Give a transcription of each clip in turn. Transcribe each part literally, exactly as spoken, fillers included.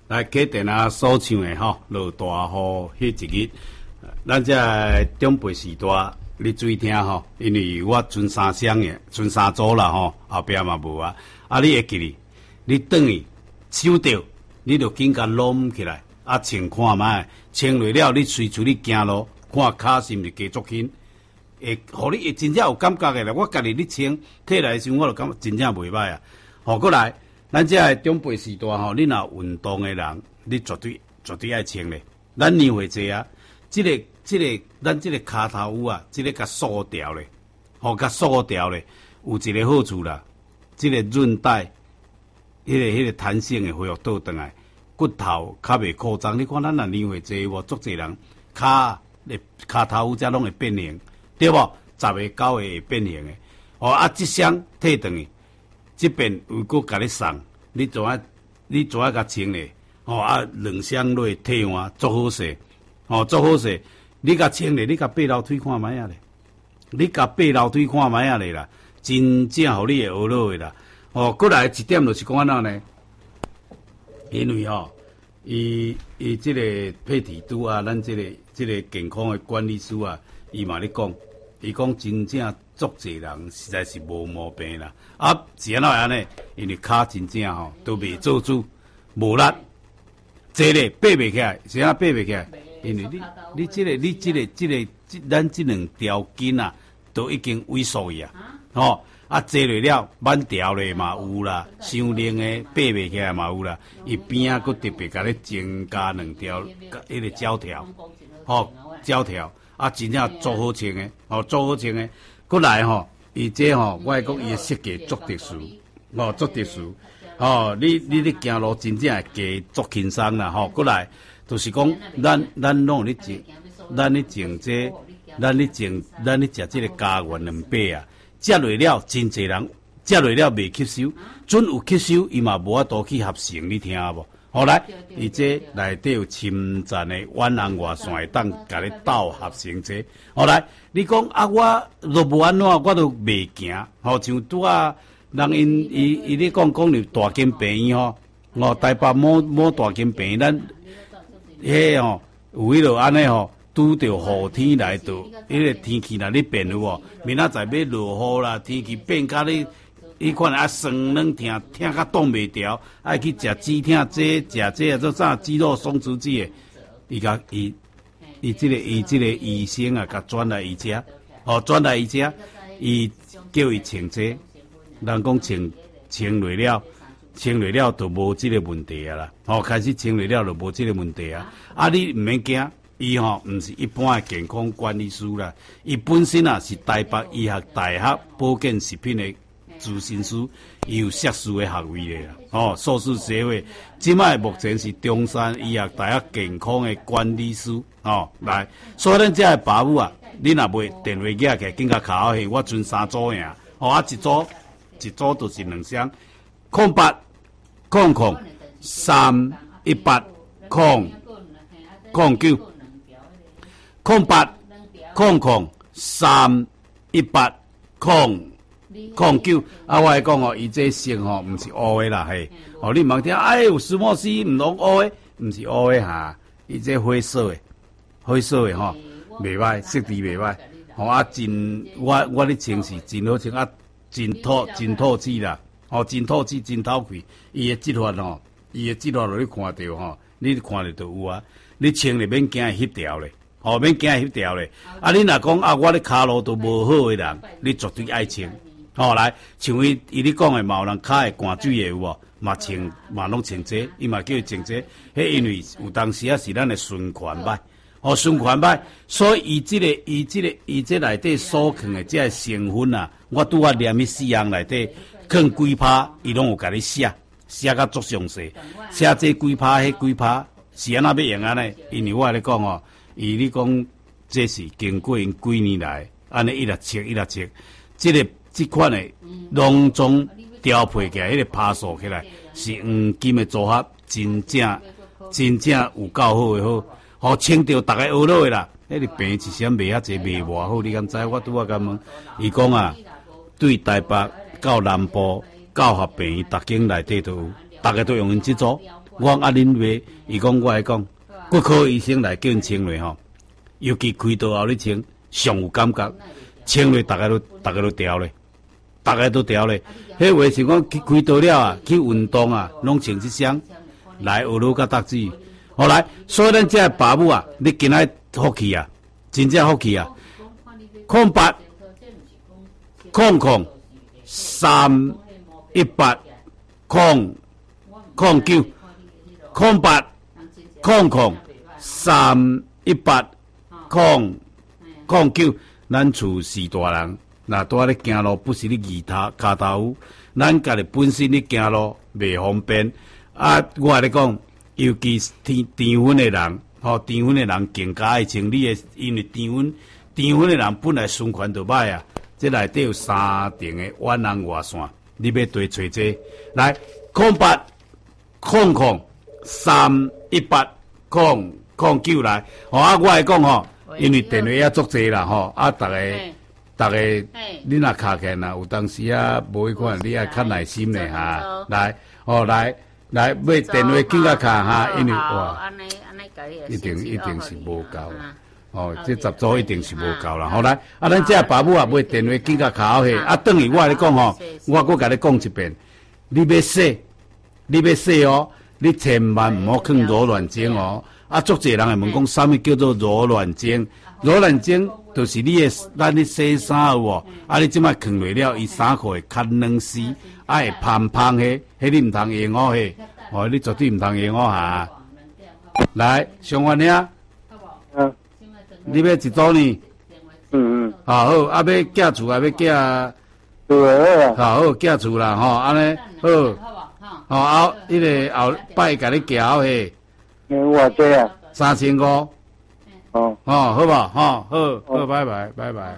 来启电啊所唱的吼，落大雨迄一日，咱这中辈时代，你注意听吼，因为我存三箱的，存三组啦吼，后壁嘛无啊。啊，你会记哩？你转去手着，你就紧甲拢起来，啊，穿看卖，穿落了，你随厝你行路，看骹是毋是加足轻，会，互你会真正有感觉的啦。我家己你穿摕来的时候，我就感觉真正袂歹啊。好，过来。咱这个中辈时代吼，你若运动的人，你绝对绝对爱穿咧。咱年岁济啊，这个这个咱这个骹头有啊，这个甲缩掉咧，吼甲缩掉咧，有一个好处啦，这个韧带，迄、那个迄、那个弹性会恢复倒转来，骨头较袂扩张。你看咱若年岁济无，足济人骹咧骹头有才拢会变形，对无？十个九个会变形的。哦啊，即箱退转去。这边有个甲你送，你怎啊？你怎啊甲穿咧？哦啊，两箱落替换，足好势，哦足好势。你甲穿咧，你甲爬楼梯看卖啊咧？你甲爬楼梯看卖啊咧啦？真正互你会学落的啦。哦，过来一点就是讲安怎呢？因为吼，伊伊即个配体拄啊，咱即、这个即、这个健康的管理师啊，伊嘛咧讲，伊讲真正。足济人实在是无毛病啦，啊，是安怎样呢？因为骹真正吼都未做主，无力，坐咧爬袂起来，是啊爬袂起来，因为你你即、这个你即、这个即、这个即咱即两条筋啊，都已经萎缩去啊，吼啊坐落了慢条咧嘛有啦，伤冷诶爬袂起来嘛有啦，伊边啊佫特别甲你增加两条迄个胶条，吼胶条啊真正足好穿诶，吼足好穿诶。过来吼，伊这吼，我讲伊的设计足特殊，哦，足特殊，哦，你你咧行路真正会加足轻松啦，吼，过来就是讲，咱咱拢咧种，咱咧种这，咱咧种，咱咧食这个家园两百啊，食落了真侪人，食落了未吸收，准有吸收，伊嘛无法度去合成，你听无？好来，伊这内底有侵占的远红外线会当甲你斗合成这。好来，你讲啊，我都无安怎，我都袂行。好像拄啊，人因伊伊咧讲讲入大金病院吼，哦，台北某某大金病院，咱迄吼有迄落安尼吼，拄着雨天来到，迄个天气若咧变有无？明仔载要落雨啦，天气变甲咧。伊款啊酸软疼疼甲挡袂牢，爱去食止疼这食这啊，做啥肌肉松弛剂的？伊甲伊伊即个伊即个医生啊，甲转来伊遮，哦转来伊遮，伊叫伊穿这，人讲穿穿落了，穿落了就无即个问题啊啦。哦，开始穿落了就无即个问题啊。啊，你毋免惊，伊吼毋是一般的健康管理师啦，伊本身啊是台北医学大学保健食品的。咨询师，伊有硕士的学位咧啦，哦，硕士学位，即摆目前是中山医学大学健康的管理师，哦，来，所以咱这爸母啊，你若袂电话寄起，紧甲卡去，我存三组呀，哦，啊一组一组就是两箱，空八空空三一八空空九空八空空三一八空。控九啊，我来讲哦，伊这色吼，毋是乌的啦，嘿，哦，你茫听，哎，有苏莫斯毋拢乌的，毋是乌的哈，伊这灰色的，灰色的吼，袂歹，色地袂歹，吼啊，真，我我咧穿是真好穿啊，真透真透气啦，哦，真透气真透气，伊的质法吼，伊的质法落你看着吼，你看着就有啊，你穿咧免惊会翕条咧。哦，免惊翕条咧，啊，你若讲啊，我咧骹路都无好的人，你绝对爱穿。哦，来，像伊伊咧讲的嘛，有人骹会寒水的有无？嘛穿嘛拢穿这，伊嘛叫伊穿这。迄因为有当时啊是咱的循环歹，哦循环歹，所以伊即、這个伊即、這个伊即内底所藏的即个成分啊，我拄啊念迄四样内底，藏几拍伊拢有甲你写，写甲足详细，写这几拍迄几拍是安怎要用安尼？因为我咧讲哦，伊咧讲这是经过因几年来安尼一直切一直切，即、這个。即款的隆重调配起来，迄、那个拍数起来是黄金的组合，真正真正有够好的好，好穿着大家学落的啦。迄、那个病一时袂遐济，袂偌好。你敢知？我拄啊甲问，伊讲啊，对台北到南部教学病院，逐间内底都有，大家都用因即组， 我啊恁买，伊讲我来讲，骨科医生来叫因清落吼，尤其开刀后你清，上有感觉，清落大家都大家都调咧，大家都调咧。迄话是讲去开刀了啊，去运动啊，拢穿一双来学路甲搭子。好来，所以咱这爸母啊，你今仔福气啊，真正福气啊，空八空空三一八空空九空八空空三一八空空九，咱厝四大人，那拄仔咧行路，不是你二头骹头有，咱家己本身咧行路袂方便啊。我咧讲。尤其是甜甜粉的人，吼、哦、甜粉的人更加爱清理的，因为甜粉甜粉的人本来循环就歹啊。这内底有三层的弯人外线，你要多找这来空八空空三一八空空九来。哦啊，我来讲吼，因为电话也足济啦吼，啊，逐个逐个，你若卡起啦，有当时啊，无迄款，你爱较耐心的哈。来，哦来。来买电话紧甲卡哈，因为哇，一定一定是无够啦。哦，这十组一定是无够啦。好来，啊，咱这爸母啊买电话紧甲卡好去，啊，等于我来讲吼，我搁甲你讲一遍，你要洗，你要洗哦，你千万唔好放柔软精哦。啊，足侪人会问讲，啥物叫做柔软精？柔软精就是你诶，咱咧洗衫有无？啊，你即摆放落了，伊衫裤会较软丝。啊，会胖胖迄，迄你唔通用哦迄，哦，你绝对唔通用哦哈。来，上完了，嗯，你要一组呢？嗯嗯。好好，啊要寄厝啊要寄，对啊。好好寄厝啦吼，安尼好。好后，迄个后摆甲你寄好迄。嗯，偌济啊？三千五。哦。哦，好无？吼，好，好，拜拜，拜拜。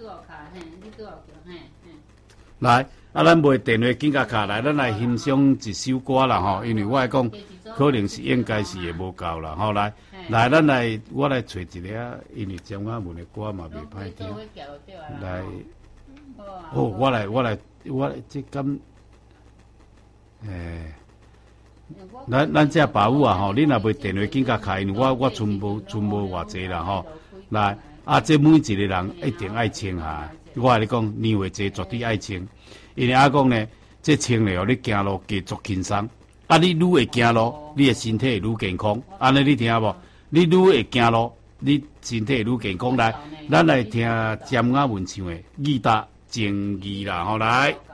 来。啊，咱买电话紧甲卡来，咱来欣赏一首歌啦吼，因为我来讲，可能是应该是会无够啦吼。来，来，咱来，我来找一个，因为江雅文的歌嘛袂歹听。来，哦，我来，我来，我这咁，诶，咱咱这爸母啊吼，你若买电话紧甲卡，因为我我存无存无偌济啦吼。来，啊，这每一个人一定爱清下，我来讲，年岁济绝对爱清。因为阿讲呢，这清了你行路加足轻松，啊，你愈会行路，你的身体愈健康。安尼你听无？你愈会行路，你身体愈健康。来，咱来听江雅文唱的《义达情义》啦，吼来。